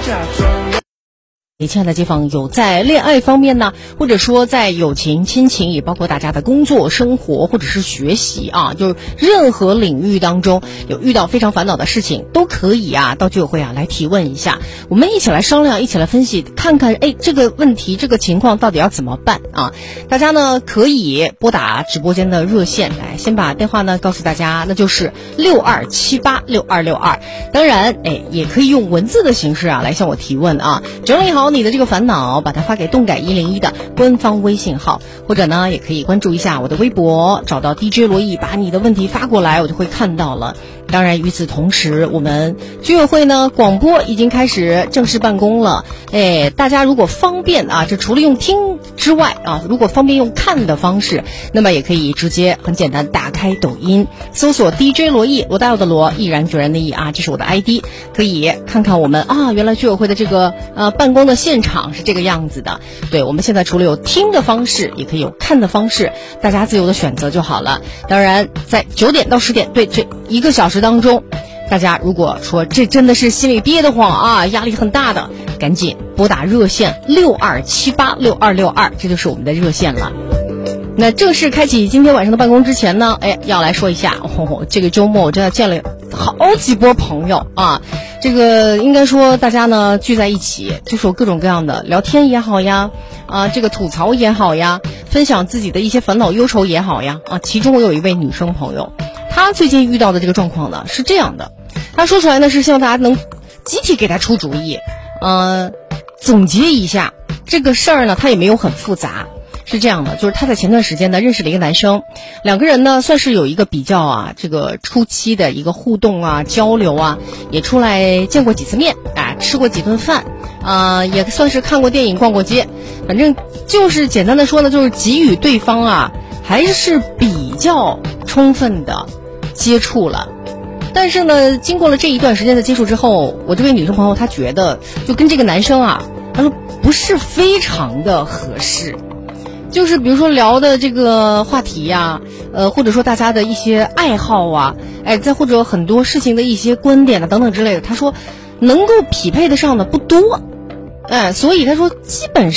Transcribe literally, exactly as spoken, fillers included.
亲爱的街坊，有在恋爱方面呢，或者说在友情、亲情，也包括大家的工作、生活或者是学习啊，就是任何领域当中有遇到非常烦恼的事情，都可以啊到居委会啊来提问一下，我们一起来商量，一起来分析，看看哎这个问题这个情况到底要怎么办啊？大家呢可以拨打直播间的热线，来先把电话呢告诉大家，那就是六二七八六二六二。当然，哎也可以用文字的形式啊来向我提问啊，整理好你的这个烦恼，把它发给动感一零一的官方微信号，或者呢也可以关注一下我的微博，找到 D J 罗毅，把你的问题发过来，我就会看到了。当然与此同时，我们居委会呢广播已经开始正式办公了。哎，大家如果方便啊，这除了用听之外啊，如果方便用看的方式，那么也可以直接很简单打开抖音，搜索 D J 罗毅，罗大佑的罗，毅然决然的毅啊，这是我的 I D， 可以看看我们啊，原来居委会的这个呃办公的现场是这个样子的。对，我们现在除了有听的方式，也可以有看的方式，大家自由的选择就好了。当然，在九点到十点，对这一个小时当中，大家如果说这真的是心里憋得慌啊，压力很大的，赶紧拨打热线六二七八六二六二，这就是我们的热线了。那正式开启今天晚上的办公之前呢，哎，要来说一下，哦，这个周末我真的见了好几波朋友啊，这个应该说大家呢聚在一起，就说各种各样的聊天也好呀，啊，这个吐槽也好呀，分享自己的一些烦恼忧愁也好呀，啊，其中我有一位女生朋友，她最近遇到的这个状况呢是这样的，她说出来呢是希望大家能集体给她出主意，呃，总结一下这个事儿呢，她也没有很复杂。是这样的，就是她在前段时间呢认识了一个男生，两个人呢算是有一个比较啊这个初期的一个互动啊交流啊，也出来见过几次面啊，吃过几顿饭啊、呃，也算是看过电影逛过街，反正就是简单的说呢，就是给予对方啊还是比较充分的接触了。但是呢，经过了这一段时间的接触之后，我这位女生朋友她觉得就跟这个男生啊，她说不是非常的合适。就是比如说聊的这个话题呀、啊，呃，或者说大家的一些爱好啊，哎，再或者很多事情的一些观点啊等等之类的，他说能够匹配得上的不多，哎，所以他说基本上。